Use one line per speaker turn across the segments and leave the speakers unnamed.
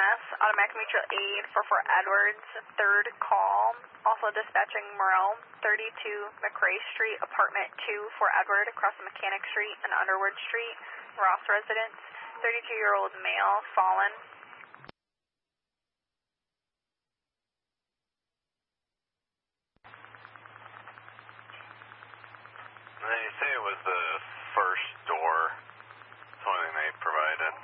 EMS, Automatic Mutual Aid for Fort Edwards, third call. Also dispatching Morel, 32 McRae Street, Apartment 2, Fort Edward, across Mechanic Street and Underwood Street, Ross residence, 32-year-old male, fallen.
They say it was the first door. That's one thing they provided.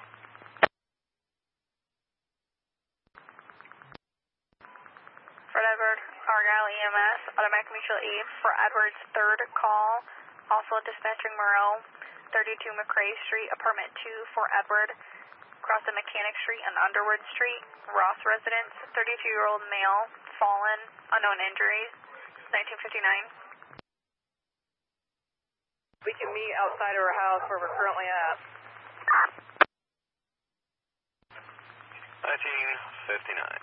Fort Edward, Argyle EMS, Automatic Mutual Aid for Edwards, third call. Also dispatching Morel, 32 McRae Street, Apartment 2, Fort Edward, across the Mechanic Street and Underwood Street, Ross residence, 32-year-old male, fallen, unknown injuries, 1959.
We can meet outside of our house where we're currently at.
1959.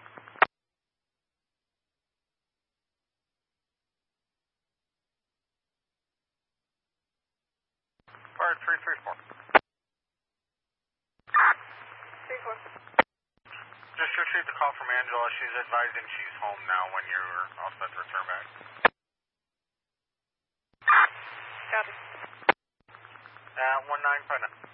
Fire 334.
3-4.
Just received a call from Angela. She's advising she's home now when you're all set to return back.
Copy.
1959.